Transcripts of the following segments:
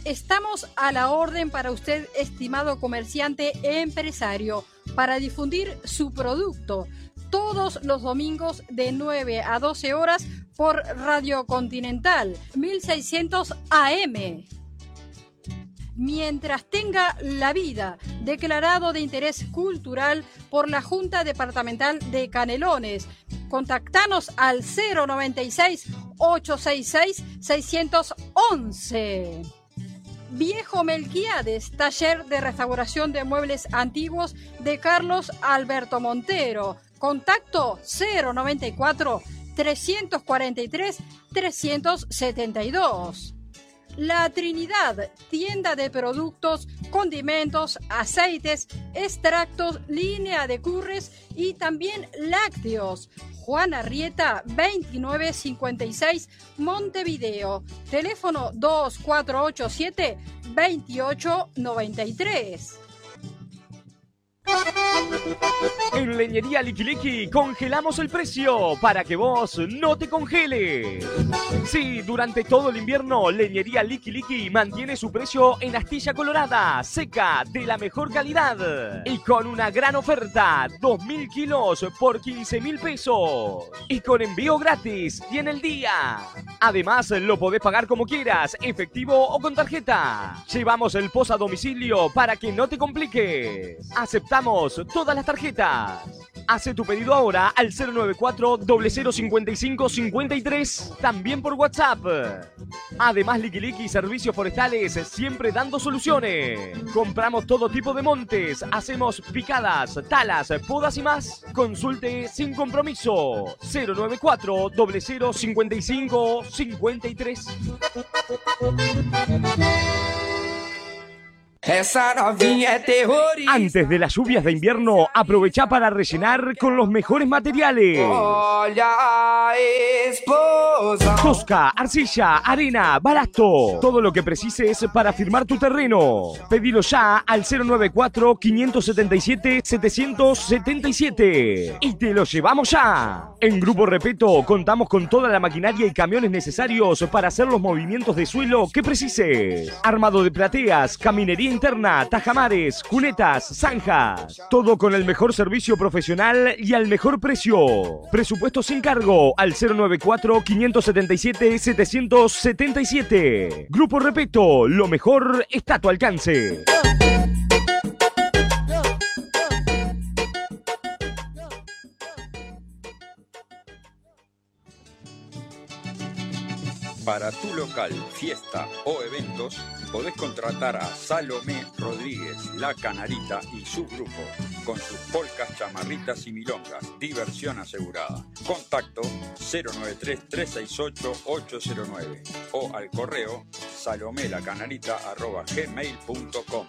Estamos a la orden para usted, estimado comerciante e empresario, para difundir su producto todos los domingos de 9 a 12 horas por Radio Continental 1600 AM. Mientras tenga la vida, declarado de interés cultural por la Junta Departamental de Canelones. Contactanos al 096-866-611. Viejo Melquiades, taller de restauración de muebles antiguos de Carlos Alberto Montero. Contacto 094-343-372. La Trinidad, tienda de productos, condimentos, aceites, extractos, línea de curres y también lácteos. Juan Arrieta, 2956, Montevideo. Teléfono 2487-2893. En Leñería Liqui Liqui congelamos el precio para que vos no te congeles. Sí, durante todo el invierno, Leñería Liqui Liqui mantiene su precio en astilla colorada, seca, de la mejor calidad. Y con una gran oferta, 2.000 kilos por 15.000 pesos. Y con envío gratis y en el día. Además, lo podés pagar como quieras, efectivo o con tarjeta. Llevamos el post a domicilio para que no te compliques. Aceptamos todas las tarjetas. Hace tu pedido ahora al 094-0055-53, también por WhatsApp. Además, Liqui Liqui Servicios Forestales, siempre dando soluciones. Compramos todo tipo de montes, hacemos picadas, talas, podas y más. Consulte sin compromiso. 094-0055-53. Esa novinha es terrorista. Antes de las lluvias de invierno, aprovecha para rellenar con los mejores materiales. Olha, esposa. Tosca, arcilla, arena, balasto. Todo lo que precises para firmar tu terreno. Pedilo ya al 094-577-777. Y te lo llevamos ya. En Grupo Repeto contamos con toda la maquinaria y camiones necesarios para hacer los movimientos de suelo que precises. Armado de plateas, caminería interna, tajamares, cunetas, zanjas. Todo con el mejor servicio profesional y al mejor precio. Presupuesto sin cargo al 094-577-777. Grupo Repeto, lo mejor está a tu alcance. Para tu local, fiesta o eventos, podés contratar a Salomé Rodríguez, La Canarita y su grupo, con sus polcas, chamarritas y milongas. Diversión asegurada. Contacto 093-368-809 o al correo salomelacanarita@gmail.com.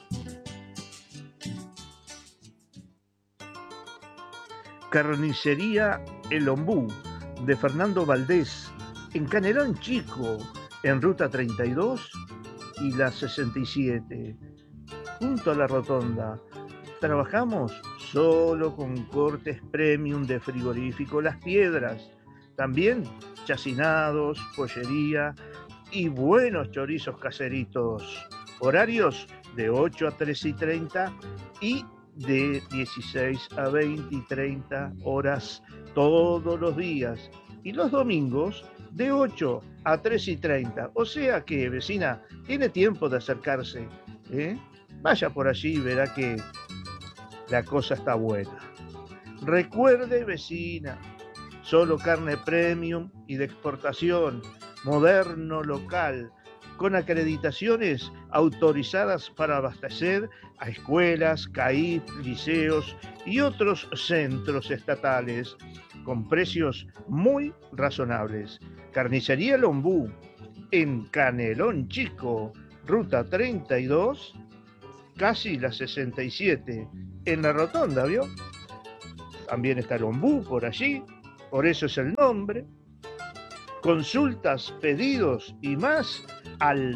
Carnicería El Ombú, de Fernando Valdés, en Canelón Chico, en Ruta 32 y la 67, junto a la rotonda. Trabajamos solo con cortes premium de frigorífico Las Piedras, también chacinados, pollería y buenos chorizos caseritos. Horarios de 8 a 13:30 y de 16 a 20 y 30 horas todos los días. Y los domingos de 8 a 13:30. O sea que, vecina, tiene tiempo de acercarse. Vaya por allí y verá que la cosa está buena. Recuerde, vecina, solo carne premium y de exportación, moderno, local, con acreditaciones autorizadas para abastecer a escuelas, CAIF, liceos y otros centros estatales, con precios muy razonables. Carnicería El Ombú, en Canelón Chico, Ruta 32, casi la 67, en la rotonda, ¿vio? También está El Ombú por allí, por eso es el nombre. Consultas, pedidos y más al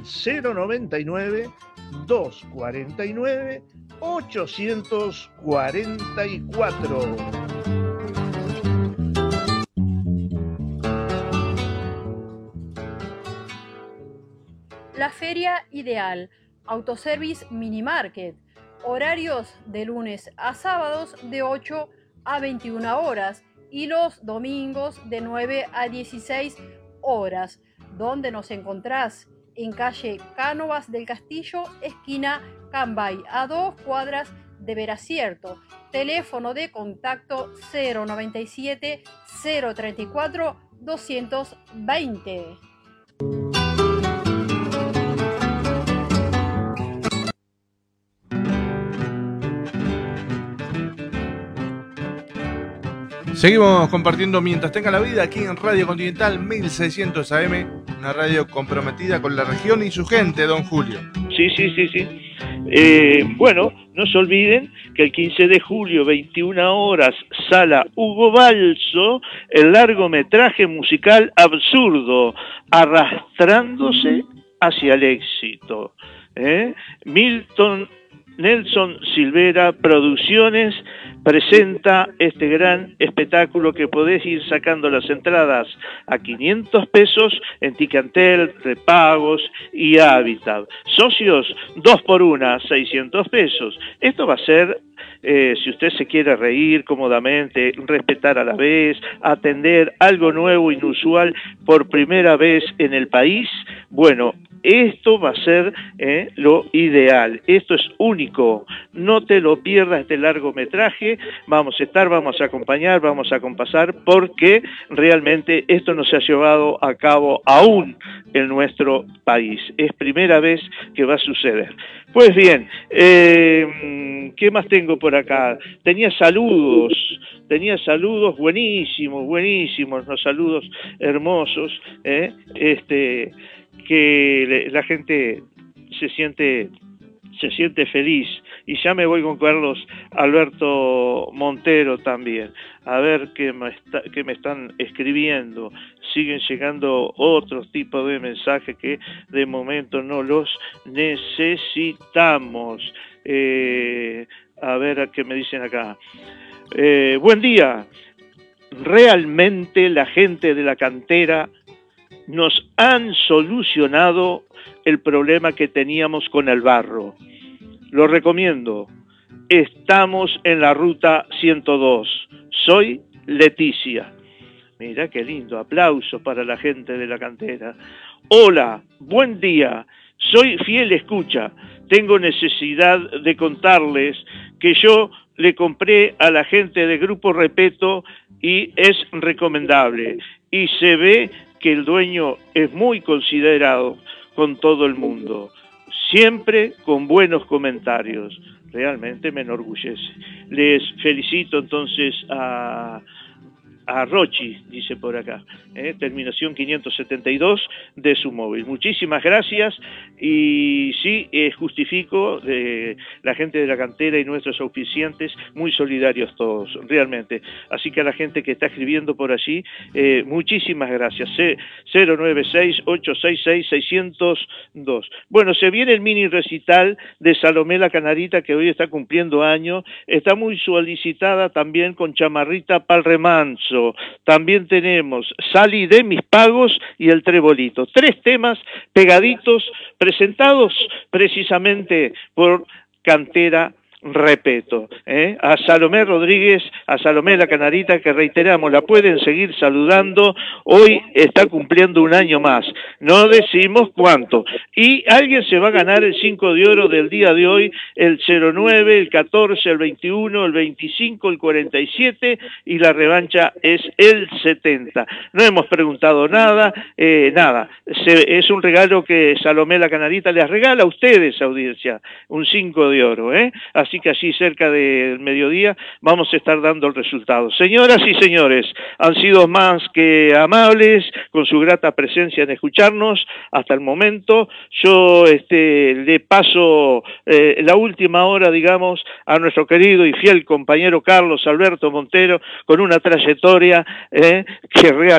099-249-844. La Feria Ideal, Autoservice Mini Market, horarios de lunes a sábados de 8 a 21 horas y los domingos de 9 a 16 horas. ¿Dónde nos encontrás? En calle Cánovas del Castillo, esquina Cambay, a 2 cuadras de Veracierto. Teléfono de contacto 097 034 220. Seguimos compartiendo mientras tenga la vida aquí en Radio Continental 1600 AM, una radio comprometida con la región y su gente, don Julio. Sí. Bueno, no se olviden que el 15 de julio, 21 horas, sala Hugo Balso, el largometraje musical Absurdo, arrastrándose hacia el éxito. Nelson Silvera Producciones presenta este gran espectáculo que podés ir sacando las entradas a 500 pesos en Ticantel, Prepagos y Habitat. Socios, 2 por 1, 600 pesos. Esto va a ser, si usted se quiere reír cómodamente, respetar a la vez, atender algo nuevo, inusual, por primera vez en el país, bueno, esto va a ser lo ideal, esto es único, no te lo pierdas este largometraje, vamos a acompañar, vamos a compasar, porque realmente esto no se ha llevado a cabo aún en nuestro país, es primera vez que va a suceder. Pues bien, ¿qué más tengo por acá? Tenía saludos buenísimos, unos saludos hermosos, que la gente se siente feliz, y ya me voy con Carlos Alberto Montero también, a ver qué me están escribiendo. Siguen llegando otros tipos de mensajes que de momento no los necesitamos. A ver qué me dicen acá. Buen día. Realmente la gente de la cantera nos han solucionado el problema que teníamos con el barro. Lo recomiendo. Estamos en la ruta 102. Soy Leticia. Mira qué lindo. Aplausos para la gente de la cantera. Hola, buen día. Soy fiel escucha. Tengo necesidad de contarles que yo le compré a la gente de Grupo Repeto y es recomendable. Y se ve que el dueño es muy considerado con todo el mundo, siempre con buenos comentarios. Realmente me enorgullece. Les felicito entonces a Rochi, dice por acá, terminación 572 de su móvil. Muchísimas gracias, y sí, justifico la gente de la cantera y nuestros auspiciantes, muy solidarios todos, realmente. Así que a la gente que está escribiendo por allí, muchísimas gracias. 096-866-602. Bueno, se viene el mini recital de Salomé la Canarita, que hoy está cumpliendo año, está muy solicitada también con Chamarrita pa'l remanso. También tenemos Salí de mis pagos y El Trebolito. 3 temas pegaditos, presentados precisamente por Cantera Repeto. A Salomé Rodríguez, a Salomé la Canarita, que reiteramos, la pueden seguir saludando. Hoy está cumpliendo un año más. No decimos cuánto. Y alguien se va a ganar el 5 de oro del día de hoy, el 09, el 14, el 21, el 25, el 47, y la revancha es el 70. No hemos preguntado nada, es un regalo que Salomé la Canarita les regala a ustedes, audiencia, un 5 de oro, Así que allí cerca del mediodía vamos a estar dando el resultado. Señoras y señores, han sido más que amables con su grata presencia en escucharnos hasta el momento. Yo le paso la última hora, digamos, a nuestro querido y fiel compañero Carlos Alberto Montero, con una trayectoria que realmente